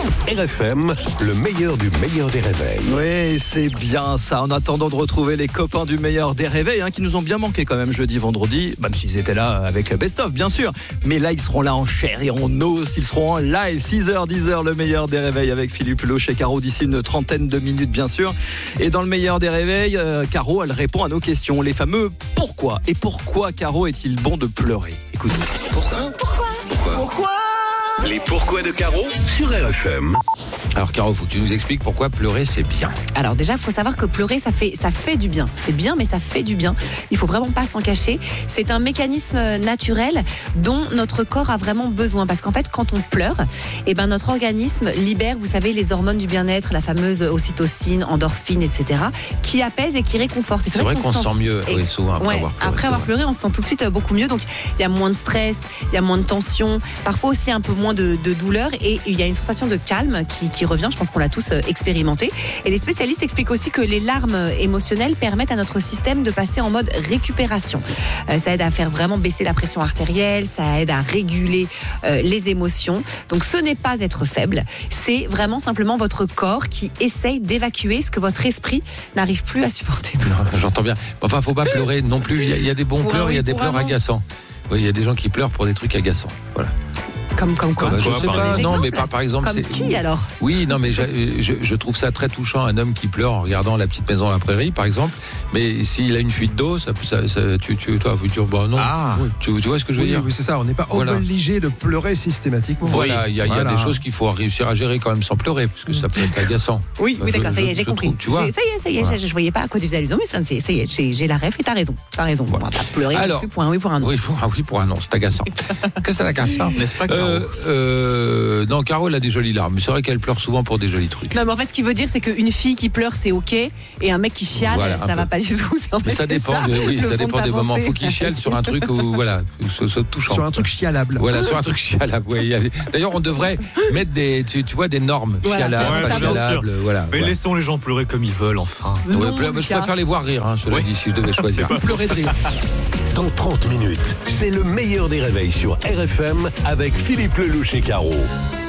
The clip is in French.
RFM, le meilleur du meilleur des réveils. Oui, c'est bien ça. En attendant de retrouver les copains du meilleur des réveils, qui nous ont bien manqué quand même jeudi, vendredi, même s'ils étaient là avec Best of, bien sûr. Mais là, ils seront là en chair et en os. Ils seront en live, 6h, 10h, le meilleur des réveils avec Philippe Hulot chez Caro d'ici une trentaine de minutes, bien sûr. Et dans le meilleur des réveils, Caro, elle répond à nos questions. Les fameux pourquoi. Et pourquoi, Caro, est-il bon de pleurer? Écoutez. Pourquoi Les pourquoi de Caro sur RFM. Alors Caro, faut que tu nous expliques pourquoi pleurer c'est bien. Alors déjà, il faut savoir que pleurer, ça fait du bien. C'est bien, mais ça fait du bien. Il faut vraiment pas s'en cacher. C'est un mécanisme naturel dont notre corps a vraiment besoin. Parce qu'en fait, quand on pleure, notre organisme libère, vous savez, les hormones du bien-être, la fameuse ocytocine, endorphine, etc., qui apaisent et qui réconfortent. Et C'est vrai qu'on se sent mieux souvent après avoir pleuré. On se sent tout de suite beaucoup mieux. Donc il y a moins de stress, il y a moins de tension, parfois aussi un peu moins de douleur, et il y a une sensation de calme qui revient. Je pense qu'on l'a tous expérimenté. Et les spécialistes expliquent aussi que les larmes émotionnelles permettent à notre système de passer en mode récupération. Ça aide à faire vraiment baisser la pression artérielle, ça aide à réguler les émotions. Donc ce n'est pas être faible, c'est vraiment simplement votre corps qui essaye d'évacuer ce que votre esprit n'arrive plus à supporter. J'entends bien. Enfin, faut pas pleurer non plus. Il y a des bons pleurs, il y a des pleurs agaçants. Oui, il y a des gens qui pleurent pour des trucs agaçants. Voilà. Comme quoi je sais pas, non, mais par exemple... Comme qui alors? Oui, non, mais je trouve ça très touchant, un homme qui pleure en regardant La Petite Maison à la Prairie, par exemple. Mais s'il a une fuite d'eau, toi, non. Tu vois ce que je veux dire? Oui, c'est ça, on n'est pas obligé de pleurer systématiquement. Voilà, il y a des choses qu'il faut réussir à gérer quand même sans pleurer, parce que ça peut être agaçant. Oui, d'accord, ça y est, j'ai compris. Tu vois? Ça y est, voilà. Je voyais pas à quoi tu faisais allusion, mais ça y est, j'ai la ref et t'as raison. Voilà. On va pas pleurer pour un oui, pour un non. Oui, pour un non, c'est agaçant. Que c'est agaçant, n'est-ce pas, Caro? Non, Caro, elle a des jolies larmes. Mais c'est vrai qu'elle pleure souvent pour des jolis trucs. Non, mais en fait, ce qu'il veut dire, c'est qu'une fille qui pleure, c'est ok, et un mec qui chiale, ça va pas du tout. Mais ça dépend, ça dépend des moments. Faut qu'il chiale sur un truc où, touchant. Sur un truc chialable. Voilà, sur un truc chialable. D'ailleurs, on devrait mettre des normes. Chialables, pas chialables. Mais laissons les gens pleurer comme ils veulent, enfin. Je préfère les voir rire, cela dit, si je devais choisir. C'est pas pleurer de rire. Dans 30 minutes, c'est le meilleur des réveils sur RFM avec Philippe Lelouch et Caro.